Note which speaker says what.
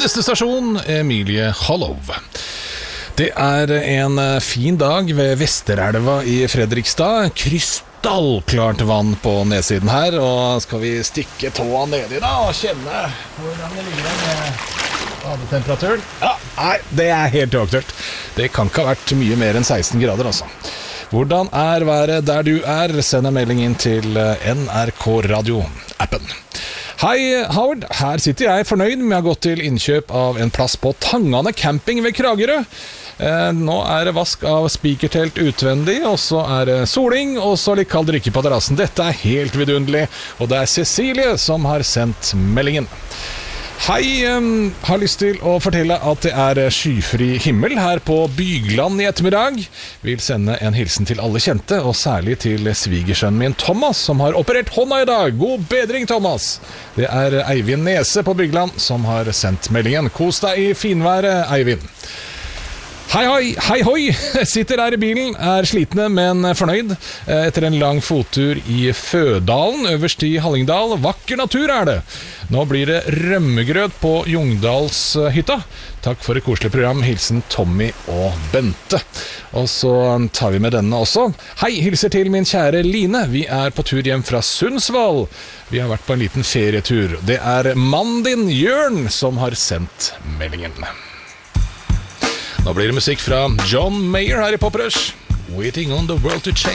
Speaker 1: Neste stasjon, Emilie Hollow. Det en fin dag ved Vesterelva i Fredrikstad. Krystallklart vann på nedsiden her. Og skal vi stikke tåa nedi da og kjenne hvordan det ligger med badetemperaturen? Ja, nei, det helt uaktuelt. Det kan ikke ha vært mye mer enn 16 grader altså. Hvordan været der du Send en melding inn til NRK Radio-appen. Hei Howard, her sitter jeg fornøyd med å ha gått til innkjøp av en plass på Tangane camping ved Kragerø. Nå det vask av spikertelt utvendig, og så det soling, og så litt kald drikke på terrassen. Dette helt vidunderlig, og det Cecilie som har sendt meldingen. Hei, har lyst til å fortelle at det skyfri himmel her på Bygland i ettermiddag. Vil sende en hilsen til alle kjente, og særlig til svigersønnen min Thomas, som har operert hånda i dag. God bedring, Thomas! Det Eivind Nese på Bygland som har sendt meldingen. Kos deg i finværet, Eivind. Hei hoi, hei hoi, sitter her i bilen, slitne, men fornøyd etter en lang fottur i Fødalen, øverst i Hallingdal. Vakker natur det. Nå blir det rømmegrøt på Jungdalshytta. Takk for et koselig program, hilsen Tommy og Bente. Og så tar vi med denne også. Hei, hilser til min kjære Line. Vi på tur hjem fra Sundsvall. Vi har vært på en liten ferietur. Det mannen din, Jørn, som har sendt meldingen. Nå blir det musikk fra John Mayer her i Pop Rush. Waiting on the world to change.